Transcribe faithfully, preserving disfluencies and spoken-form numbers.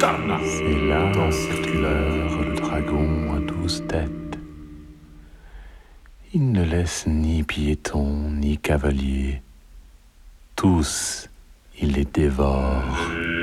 C'est là dans cette couleur le dragon à douze têtes. Il ne laisse ni piétons ni cavaliers. Tous, il les dévore.